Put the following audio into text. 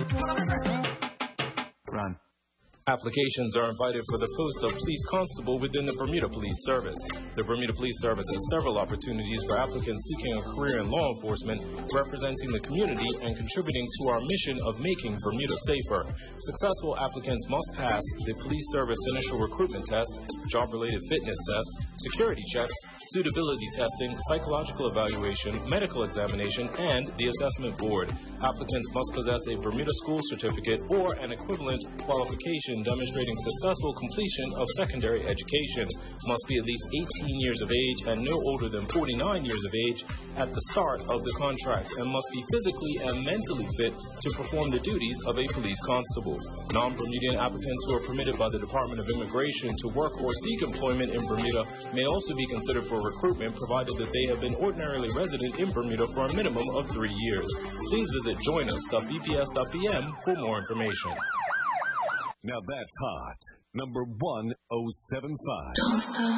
Run. Applications are invited for the post of police constable within the Bermuda Police Service. The Bermuda Police Service has several opportunities for applicants seeking a career in law enforcement, representing the community and contributing to our mission of making Bermuda safer. Successful applicants must pass the Police Service Initial Recruitment Test, Job-Related Fitness Test, security checks, suitability testing, psychological evaluation, medical examination, and the assessment board. Applicants must possess a Bermuda School Certificate or an equivalent qualification demonstrating successful completion of secondary education, must be at least 18 years of age and no older than 49 years of age at the start of the contract, and must be physically and mentally fit to perform the duties of a police constable. Non-Bermudian applicants who are permitted by the Department of Immigration to work or seek employment in Bermuda may also be considered for recruitment, provided that they have been ordinarily resident in Bermuda for a minimum of 3 years. Please visit joinus.bps.bm for more information. Now that's hot. Number 1075. Don't stop.